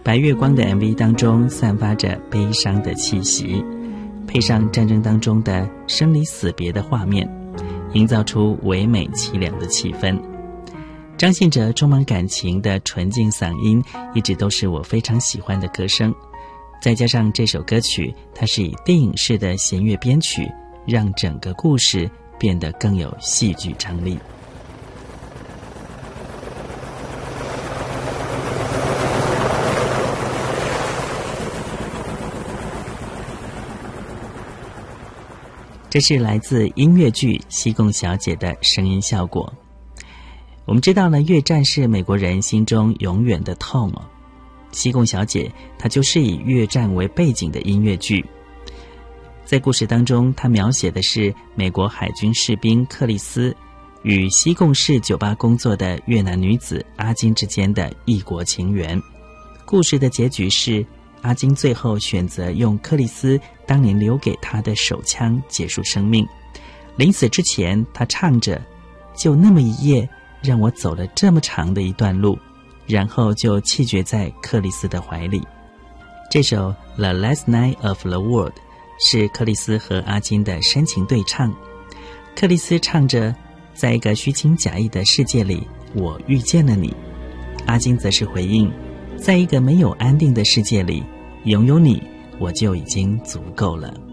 白月光的 MV 当中散发着悲伤的气息，配上战争当中的生离死别的画面，营造出唯美凄凉的气氛。张信哲充满感情的纯净嗓音一直都是我非常喜欢的歌声，再加上这首歌曲它是以电影式的弦乐编曲，让整个故事变得更有戏剧张力。这是来自音乐剧《西贡小姐》的声音效果。我们知道呢，越战是美国人心中永远的痛哦。西贡小姐它就是以越战为背景的音乐剧，在故事当中，它描写的是美国海军士兵克里斯与西贡市酒吧工作的越南女子阿金之间的异国情缘。故事的结局是阿金最后选择用克里斯当年留给他的手枪结束生命。临死之前，他唱着就那么一夜让我走了这么长的一段路，然后就气绝在克里斯的怀里。这首 The Last Night of the World 是克里斯和阿金的深情对唱。克里斯唱着在一个虚情假意的世界里我遇见了你，阿金则是回应在一个没有安定的世界里拥有你我就已经足够了。